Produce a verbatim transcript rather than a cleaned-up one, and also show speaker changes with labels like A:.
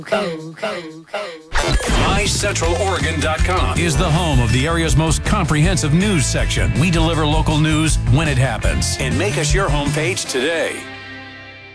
A: my central oregon dot com is the home of the area's most comprehensive news section. We deliver local news when it happens. And make us your homepage today.